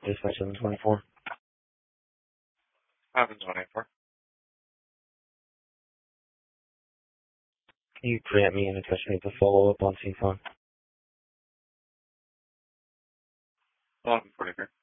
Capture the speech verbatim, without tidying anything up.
Dispatch seven twenty-four. seven twenty-four. Can you grant me an attachment to follow up on C F O N? eleven forty-three.